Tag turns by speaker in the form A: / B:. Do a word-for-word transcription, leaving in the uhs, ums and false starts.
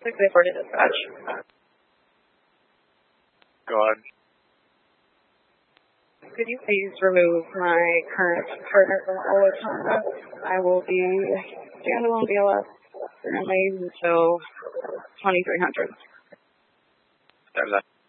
A: six eight four to dispatch.
B: Go ahead.
A: Could you please remove my current partner from all of contact? I will be standalone B L S currently until twenty-three hundred.
B: That